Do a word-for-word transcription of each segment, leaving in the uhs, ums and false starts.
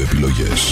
επιλογές.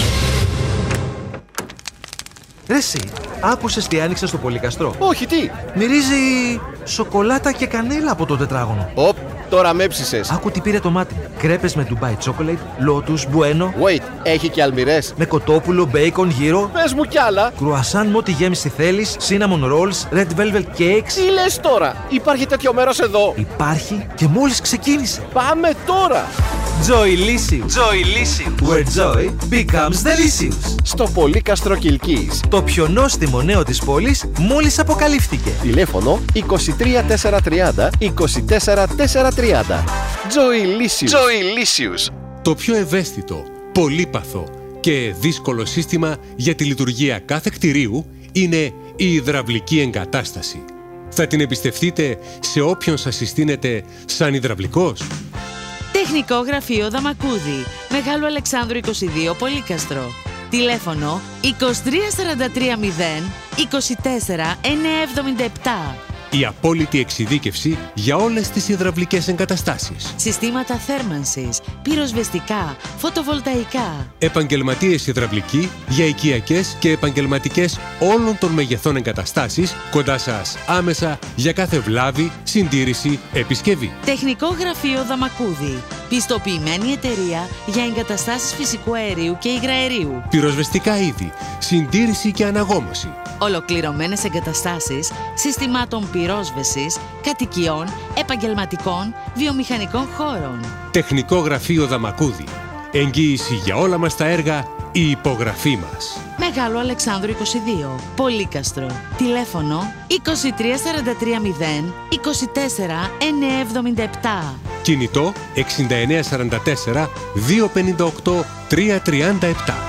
Ρε εσύ, άκουσες τι άνοιξε στο Πολύκαστρο? Όχι, τι? Μυρίζει σοκολάτα και κανέλα από το τετράγωνο. Οπ, τώρα με έψησες. Άκου τι πήρε το μάτι μου. Κρέπες με Dubai Chocolate, Lotus, Bueno. Wait, έχει και αλμυρές? Με κοτόπουλο, bacon, γύρο. Πες μου κι άλλα. Κρουασάν με ό,τι γέμιση θέλεις, cinnamon rolls, red velvet cakes. Τι λες τώρα? Υπάρχει τέτοιο μέρος εδώ? Υπάρχει και μόλις ξεκίνησε. Πάμε τώρα. Joylicious. Joylicious. Where joy becomes delicious. Στο Πολύκαστρο Κιλκής. Το πιο νόστιμο νέο της πόλης μόλις αποκαλύφθηκε. Τηλέφωνο είκοσι τρία τετρακόσια τριάντα είκοσι τέσσερα τετρακόσια τριάντα. Joylicious. Joylicious. Το πιο ευαίσθητο, πολύπαθο και δύσκολο σύστημα για τη λειτουργία κάθε κτηρίου είναι η υδραυλική εγκατάσταση. Θα την εμπιστευτείτε σε όποιον σας συστήνεται σαν υδραυλικός? Τεχνικό γραφείο Δαμακούδη, Μεγάλου Αλεξάνδρου είκοσι δύο, Πολύκαστρο. Τηλέφωνο είκοσι τρία σαράντα τρία μηδέν είκοσι τέσσερα εννιακόσια εβδομήντα επτά. Η απόλυτη εξειδίκευση για όλες τις υδραυλικές εγκαταστάσεις. Συστήματα θέρμανσης, πυροσβεστικά, φωτοβολταϊκά. Επαγγελματίες υδραυλικοί για οικιακές και επαγγελματικές όλων των μεγεθών εγκαταστάσεις, κοντά σας άμεσα για κάθε βλάβη, συντήρηση, επισκευή. Τεχνικό γραφείο Δαμακούδη. Πιστοποιημένη εταιρεία για εγκαταστάσεις φυσικού αερίου και υγραερίου. Πυροσβεστικά είδη, συντήρηση και αναγόμωση. Ολοκληρωμένες εγκαταστάσεις συστημάτων πυρόσβεσης, κατοικιών, επαγγελματικών, βιομηχανικών χώρων. Τεχνικό γραφείο Δαμακούδη. Εγγύηση για όλα μας τα έργα, η υπογραφή μας. Μεγάλο Αλεξάνδρου είκοσι δύο, Πολύκαστρο. Τηλέφωνο είκοσι τρία σαράντα τρία μηδέν είκοσι τέσσερα εννιακόσια εβδομήντα επτά. Κινητό εξήντα εννέα σαράντα τέσσερα διακόσια πενήντα οκτώ τριακόσια τριάντα επτά.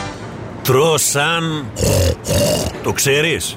Τρως σαν... Το ξέρεις?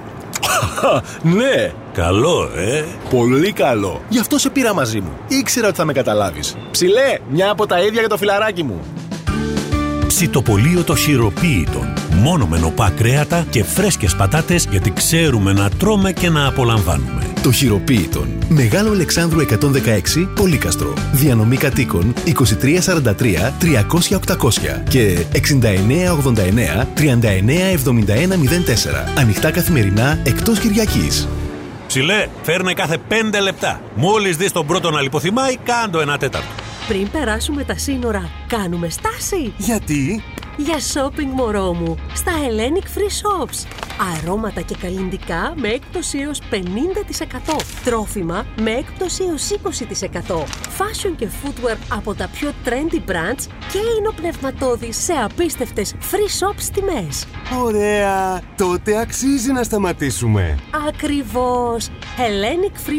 Ναι. Καλό, ε? Πολύ καλό. Γι' αυτό σε πήρα μαζί μου. Ήξερα ότι θα με καταλάβεις. Ψηλέ, μια από τα ίδια για το φιλαράκι μου. Ψητοπολείο το χειροποίητο. Μόνο με νοπά κρέατα και φρέσκες πατάτες, γιατί ξέρουμε να τρώμε και να απολαμβάνουμε. Το χειροποίητο. Μεγάλο Αλεξάνδρου εκατόν δεκαέξι, Πολύκαστρο. Διανομή κατοίκων είκοσι τρία σαράντα τρία τριακόσια οκτακόσια και εξήντα εννέα ογδόντα εννέα τριάντα εννέα εβδομήντα ένα μηδέν τέσσερα. Ανοιχτά καθημερινά εκτός Κυριακής. Ψηλέ, φέρνε κάθε πέντε λεπτά. Μόλις δεις τον πρώτο να λιποθυμάει, κάντο ένα τέταρτο. Πριν περάσουμε τα σύνορα, κάνουμε στάση. Γιατί? Για shopping, μωρό μου, στα Hellenic Free Shops. Αρώματα και καλλυντικά με έκπτωση έως πενήντα τοις εκατό. Τρόφιμα με έκπτωση έως είκοσι τοις εκατό. Fashion και footwear από τα πιο trendy brands και υνοπνευματώδεις σε απίστευτες Free Shops τιμές. Ωραία, τότε αξίζει να σταματήσουμε. Ακριβώς. Hellenic Free